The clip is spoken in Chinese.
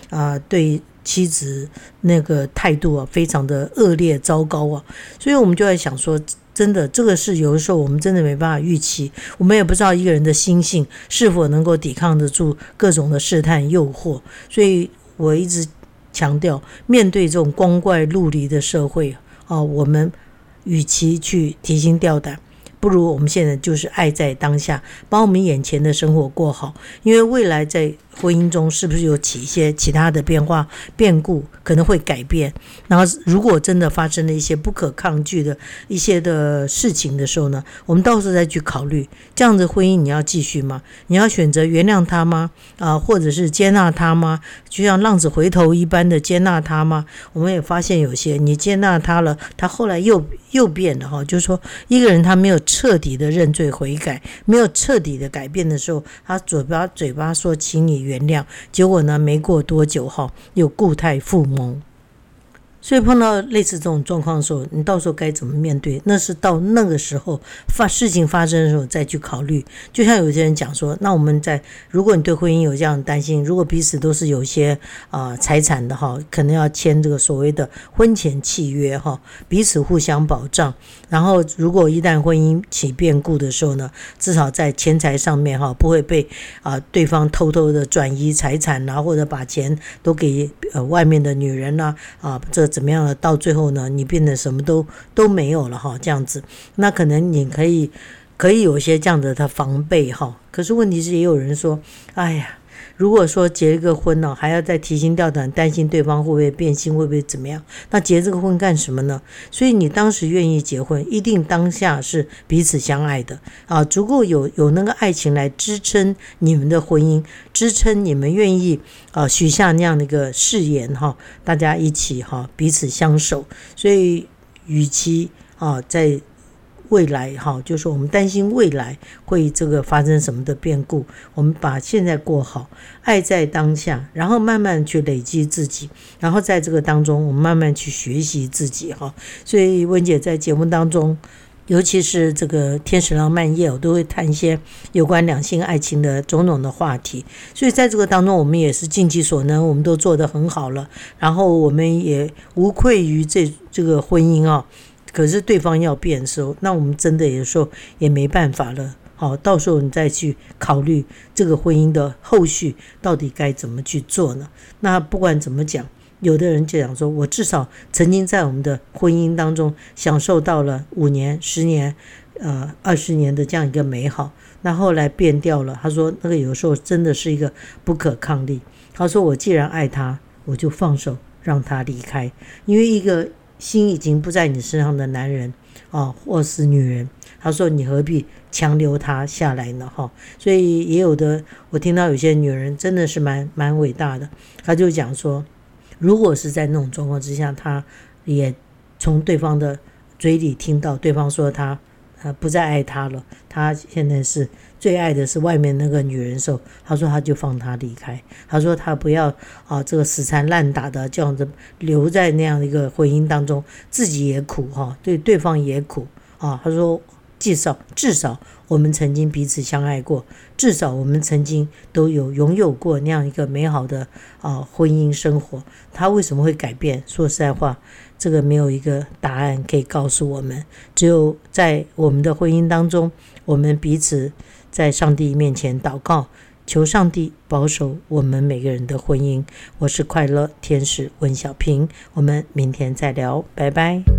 对妻子那个态度非常的恶劣糟糕所以我们就在想说，真的这个是有的时候我们真的没办法预期，我们也不知道一个人的心性是否能够抵抗得住各种的试探诱惑。所以我一直强调，面对这种光怪陆离的社会我们与其去提心吊胆，不如我们现在就是爱在当下，把我们眼前的生活过好。因为未来在婚姻中是不是有起一些其他的变化变故，可能会改变，然后如果真的发生了一些不可抗拒的一些的事情的时候呢，我们到时候再去考虑，这样的婚姻你要继续吗？你要选择原谅他吗？或者是接纳他吗？就像浪子回头一般的接纳他吗？我们也发现有些你接纳他了，他后来又变了就是说一个人他没有彻底的认罪悔改，没有彻底的改变的时候，他嘴巴说请你原谅，结果呢没过多久又故态复萌。所以碰到类似这种状况的时候，你到时候该怎么面对，那是到那个时候事情发生的时候再去考虑。就像有些人讲说，那我们如果你对婚姻有这样的担心，如果彼此都是有一些财产的可能要签这个所谓的婚前契约彼此互相保障，然后如果一旦婚姻起变故的时候呢，至少在钱财上面不会被对方偷偷的转移财产或者把钱都给外面的女人这怎么样了，到最后呢你变得什么都没有了这样子。那可能你可以有一些这样的防备可是问题是也有人说，哎呀，如果说结一个婚还要再提心吊胆，担心对方会不会变心，会不会怎么样，那结这个婚干什么呢？所以你当时愿意结婚，一定当下是彼此相爱的足够有那个爱情来支撑你们的婚姻，支撑你们愿意许下那样的一个誓言大家一起彼此相守。所以与其在未来就是说我们担心未来会这个发生什么的变故，我们把现在过好，爱在当下，然后慢慢去累积自己，然后在这个当中我们慢慢去学习自己所以温姐在节目当中，尤其是这个天使浪漫夜，我都会谈一些有关两性爱情的种种的话题。所以在这个当中我们也是尽己所能，我们都做得很好了，然后我们也无愧于这个婚姻可是对方要变的时候，那我们真的有时候也没办法了到时候你再去考虑这个婚姻的后续到底该怎么去做呢？那不管怎么讲，有的人就讲说，我至少曾经在我们的婚姻当中享受到了5年、10年、20年的这样一个美好，那后来变掉了。他说那个有时候真的是一个不可抗力。他说我既然爱他，我就放手让他离开，因为一个心已经不在你身上的男人或是女人，他说你何必强留他下来呢所以也有的，我听到有些女人真的是蛮伟大的，他就讲说，如果是在那种状况之下，他也从对方的嘴里听到对方说他不再爱他了，他现在是最爱的是外面那个女人的时候，他说他就放他离开，他说他不要这个死缠烂打的这样子留在那样的一个婚姻当中，自己也苦对方也苦他说至少我们曾经彼此相爱过，至少我们曾经都有拥有过那样一个美好的婚姻生活。他为什么会改变？说实在话，这个没有一个答案可以告诉我们，只有在我们的婚姻当中，我们彼此在上帝面前祷告，求上帝保守我们每个人的婚姻。我是快乐天使温小平，我们明天再聊，拜拜。